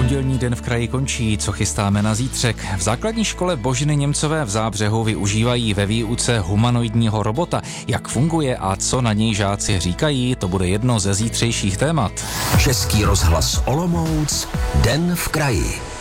Pondělní den v kraji končí, co chystáme na zítřek. V základní škole Boženy Němcové v Zábřehu využívají ve výuce humanoidního robota. Jak funguje a co na něj žáci říkají, to bude jedno ze zítřejších témat. Český rozhlas Olomouc, den v kraji.